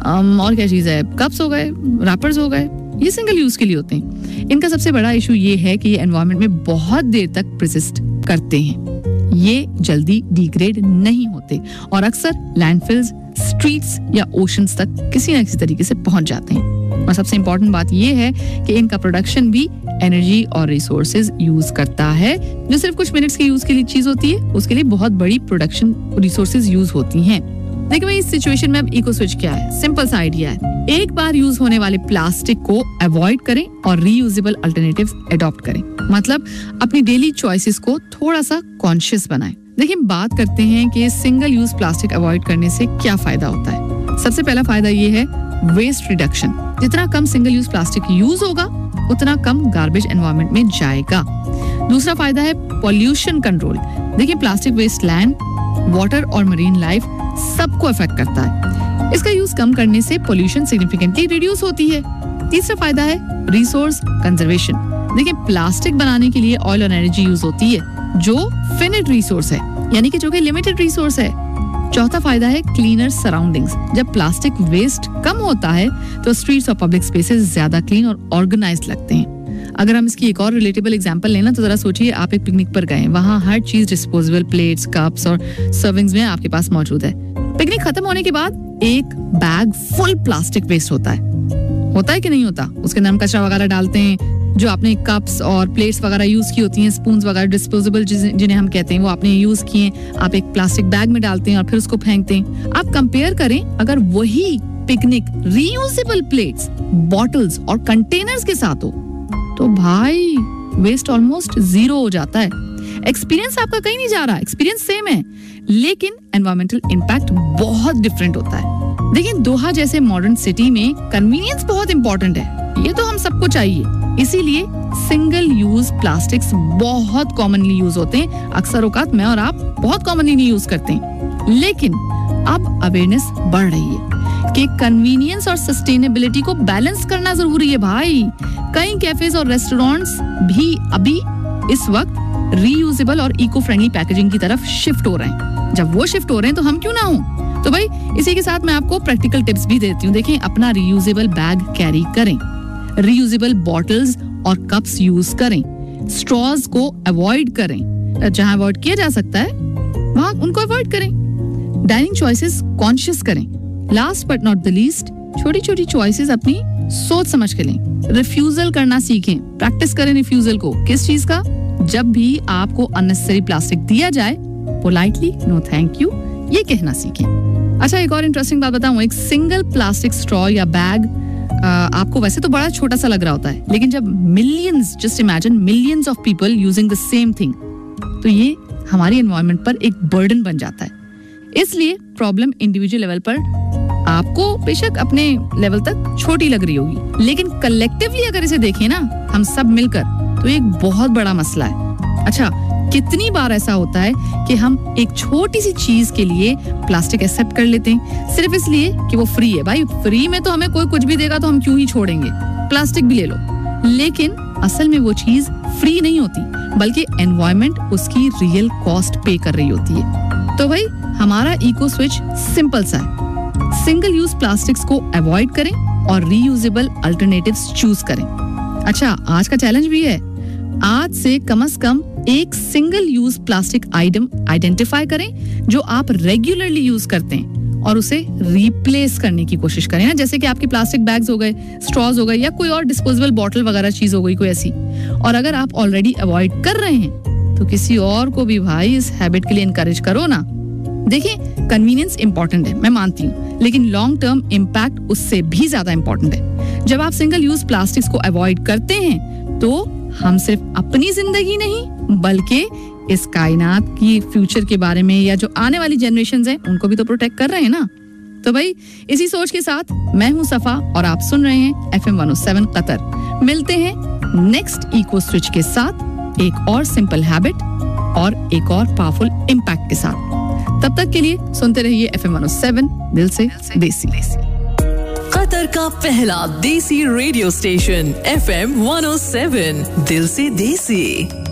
और क्या चीज़ है, कप्स हो गए, रैपर्स हो गए, ये सिंगल यूज के लिए होते हैं। इनका सबसे बड़ा इशू ये है कि ये एनवायरनमेंट में बहुत देर तक परसिस्ट करते हैं, ये जल्दी डिग्रेड नहीं होते और अक्सर लैंडफिल्स, स्ट्रीट्स या ओशंस तक किसी न किसी तरीके से पहुंच जाते हैं। और सबसे इंपॉर्टेंट बात यह है कि इनका प्रोडक्शन भी एनर्जी और रिसोर्सेज यूज करता है, जो सिर्फ कुछ मिनट्स के यूज के लिए चीज होती है, उसके लिए बहुत बड़ी प्रोडक्शन रिसोर्सेज यूज होती हैं। देखिए भाई, इस सिचुएशन में अब इको स्विच क्या है? सिंपल सा आइडिया है, एक बार यूज होने वाले प्लास्टिक को अवॉइड करें और रीयूजेबल अल्टरनेटिव्स अडॉप्ट करें। मतलब अपनी डेली चॉइसेस को थोड़ा सा कॉन्शियस बनाएं। देखिए, बात करते हैं कि सिंगल यूज प्लास्टिक अवॉइड करने से क्या फायदा होता है। सबसे पहला फायदा ये है वेस्ट रिडक्शन। जितना कम सिंगल यूज प्लास्टिक यूज होगा, उतना कम गार्बेज एनवायरनमेंट में जाएगा। दूसरा फायदा है पॉल्यूशन कंट्रोल। देखिए, प्लास्टिक वेस्ट लैंड, वाटर और मरीन लाइफ सबको अफेक्ट करता है। इसका यूज कम करने से पॉल्यूशन सिग्निफिकेंटली रिड्यूस होती है। तीसरा फायदा है रिसोर्स कंजर्वेशन। देखिए, प्लास्टिक बनाने के लिए ऑयल और एनर्जी यूज होती है, जो फिनिट रिसोर्स है, यानी कि जो कि लिमिटेड रिसोर्स है। चौथा फायदा है क्लीनर सराउंडिंग्स। जब प्लास्टिक वेस्ट कम होता है तो स्ट्रीट्स और पब्लिक स्पेसेस ज्यादा क्लीन और ऑर्गेनाइज्ड लगते हैं। अगर हम इसकी एक और रिलेटेबल एग्जांपल लेना तो जरा सोचिए, आप एक पिकनिक पर गए, वहाँ हर चीज डिस्पोजेबल प्लेट्स, कप्स और सर्विंग्स में आपके पास मौजूद है। पिकनिक खत्म होने के बाद एक बैग फुल प्लास्टिक वेस्ट होता है कि नहीं होता? उसके अंदर हम कचरा वगैरह डालते हैं, जो आपने कप्स और प्लेट्स वगैरह यूज की होती हैं, स्पून्स वगैरह डिस्पोजेबल जिन्हें हम कहते हैं, वो आपने यूज किए, आप एक प्लास्टिक बैग में डालते हैं और फिर उसको फेंकते हैं। आप कंपेयर करें, अगर वही पिकनिक रीयूजेबल प्लेट्स, बॉटल्स और कंटेनर्स के साथ हो तो भाई वेस्ट ऑलमोस्ट जीरो हो जाता है। एक्सपीरियंस आपका कहीं नहीं जा रहा, एक्सपीरियंस सेम है, लेकिन एनवायरमेंटल इम्पैक्ट बहुत डिफरेंट होता है। देखिए, दोहा जैसे मॉडर्न सिटी में कन्वीनियंस बहुत इंपॉर्टेंट है, ये तो हम सबको चाहिए। इसीलिए सिंगल यूज प्लास्टिक्स बहुत कॉमनली यूज होते हैं। अक्सर औकात मैं और आप बहुत कॉमनली नहीं यूज करते हैं, लेकिन अब अवेयरनेस बढ़ रही है कि कन्वीनियंस और सस्टेनेबिलिटी को बैलेंस करना जरूरी है भाई। कई कैफेज और रेस्टोरेंट्स भी अभी इस वक्त रीयूजेबल और इको फ्रेंडली पैकेजिंग की तरफ शिफ्ट हो रहे हैं। जब वो शिफ्ट हो रहे हैं तो हम क्यों ना हो? तो भाई, इसी के साथ मैं आपको प्रैक्टिकल टिप्स भी देती हूँ। देखें, अपना रीयूजेबल बैग कैरी करें, रीयूजेबल बॉटल्स और कप्स यूज करें, स्ट्रॉज को अवॉइड करें, जहां अवॉइड किया जा सकता है वहां उनको अवॉइड करें, डाइनिंग चॉइसेस कॉन्शियस करें। Last but not the least, छोटी छोटी चॉइसेस अपनी सोच समझ के लें। रिफ्यूजल करना सीखें, प्रैक्टिस करें रिफ्यूजल को। किस चीज का? जब भी आपको अननेसेसरी प्लास्टिक दिया जाए, पोलाइटली नो थैंक यू ये कहना सीखें। अच्छा, एक और इंटरेस्टिंग बात बताऊं, एक सिंगल प्लास्टिक स्ट्रॉ या बैग आपको वैसे तो बड़ा छोटा सा लग रहा होता है, लेकिन जब millions, just imagine millions of people using the same thing, तो ये हमारी एनवायरनमेंट पर एक बर्डन बन जाता है। इसलिए प्रॉब्लम इंडिविजुअल लेवल पर आपको बेशक अपने लेवल तक छोटी लग रही होगी, लेकिन कलेक्टिवली अगर इसे देखें ना, हम सब मिलकर, तो एक बहुत बड़ा मसला है। अच्छा, कितनी बार ऐसा होता है कि हम एक छोटी सी चीज के लिए प्लास्टिक एक्सेप्ट कर लेते हैं सिर्फ इसलिए कि वो फ्री है। भाई, फ्री में तो हमें कोई कुछ भी देगा तो हम क्यों ही छोड़ेंगे, प्लास्टिक भी ले लो। लेकिन असल में वो चीज फ्री नहीं होती, बल्कि एनवायरनमेंट उसकी रियल कॉस्ट पे कर रही होती है। तो भाई, हमारा इको स्विच सिंपल सा है, सिंगल यूज प्लास्टिक्स को अवॉइड करें और रीयूजेबल अल्टरनेटिव्स चूज करें। अच्छा, आज का चैलेंज भी है, आज से कम एक single use plastic item identify करें जो आप रेगुलरली यूज करते हैं और उसे रिप्लेस करने की कोशिश करें ना, जैसे कि आपके प्लास्टिक बैग्स हो गए, स्ट्रॉज हो गए या कोई और डिस्पोजेबल बॉटल वगैरह चीज हो गई कोई ऐसी। और अगर आप ऑलरेडी अवॉइड कर रहे हैं तो किसी और को भी भाई इस हैबिट के लिए इनकरेज करो ना। देखिए, कन्वीनियंस इंपॉर्टेंट है, मैं मानती हूँ, लेकिन लॉन्ग टर्म इम्पैक्ट उससे भी ज्यादा इंपॉर्टेंट है। जब आप सिंगल यूज प्लास्टिक्स को अवॉइड करते हैं तो हम सिर्फ अपनी जिंदगी नहीं, बल्कि इस कायनात की फ्यूचर के बारे में या जो आने वाली जनरेशंस हैं उनको भी तो प्रोटेक्ट कर रहे हैं ना। तो भाई, इसी सोच के साथ मैं हूं सफा और आप सुन रहे हैं FM 107 कतर। मिलते हैं नेक्स्ट इको स्विच के साथ, एक और सिंपल हैबिट और एक और पावरफुल इम्पैक्ट के साथ। तब तक के लिए सुनते रहिए FM 107, दिल से देसी। कतर का पहला देसी रेडियो स्टेशन FM 107, दिल से देसी।